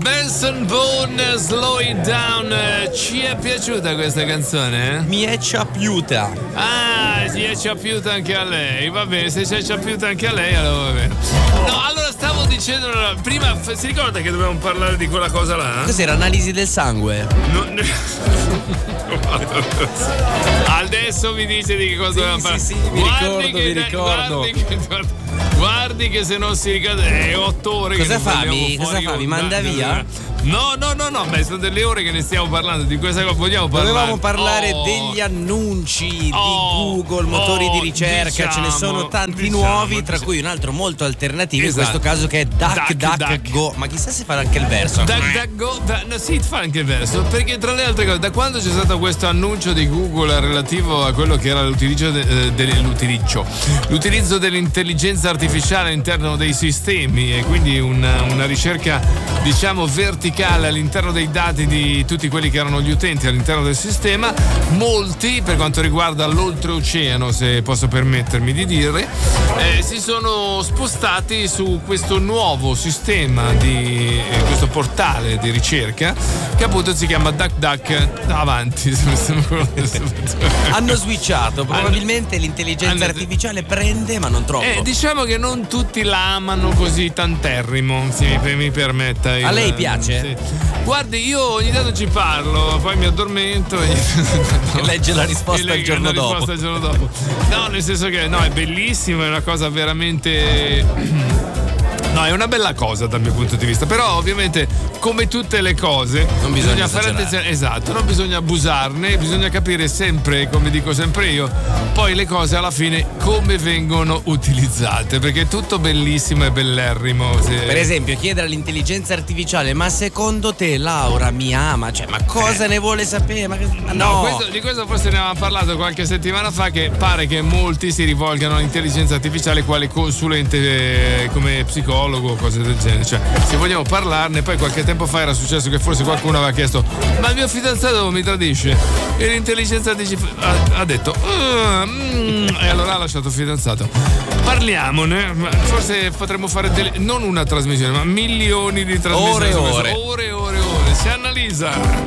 Benson Boone, Slow It Down. Ci è piaciuta questa canzone? Mi è ciappiuta. Ah, ci è ciappiuta anche a lei. Va bene, se ci è ciappiuta anche a lei, allora va bene. No, allora stavo dicendo, prima si ricorda che dovevamo parlare di quella cosa là? Cos'era, analisi del sangue? Adesso mi dice di che cosa dovevamo parlare. Sì, mi ricordo. Guardi che se non si ricorda è 8 ore. Cosa che fa? Cosa fa? Mi manda via? No, beh, sono delle ore che ne stiamo parlando. Di questa cosa vogliamo parlare. Dovevamo parlare degli annunci di Google, motori di ricerca, ce ne sono tanti nuovi, tra cui un altro molto alternativo, in questo caso che è DuckDuckGo. Ma chissà se farà anche il verso. DuckDuckGo, sì, fa anche il verso, perché tra le altre cose, da quando c'è stato questo annuncio di Google relativo a quello che era l'utilizzo dell'intelligenza artificiale all'interno dei sistemi, e quindi una ricerca, diciamo, verticale all'interno dei dati di tutti quelli che erano gli utenti all'interno del sistema, molti, per quanto riguarda l'oltreoceano, se posso permettermi di dire, si sono spostati su questo nuovo sistema di questo portale di ricerca che appunto si chiama DuckDuck. Avanti. Hanno switchato, probabilmente l'intelligenza artificiale prende, ma non troppo. Diciamo che non tutti la amano così tanterrimo, se mi permetta. A lei piace? Sì. Guardi, io ogni tanto ci parlo, poi mi addormento e legge la risposta il giorno dopo. No, nel senso che è bellissimo, è una cosa veramente. No, è una bella cosa dal mio punto di vista, però ovviamente, come tutte le cose, non bisogna fare attenzione. Esatto, non bisogna abusarne, bisogna capire sempre, come dico sempre io, poi le cose alla fine come vengono utilizzate, perché è tutto bellissimo e bellerrimo. Per esempio, chiedere all'intelligenza artificiale: ma secondo te Laura mi ama? Cioè, ma cosa ne vuole sapere? Di questo forse ne avevamo parlato qualche settimana fa, che pare che molti si rivolgano all'intelligenza artificiale quale consulente, come psicologo o cose del genere. Cioè, se vogliamo parlarne, poi qualche tempo fa era successo che forse qualcuno aveva chiesto: ma il mio fidanzato mi tradisce? E l'intelligenza ha detto e allora ha lasciato il fidanzato. Parliamone, forse potremmo fare non una trasmissione, ma milioni di trasmissioni. Ore. Si analizza.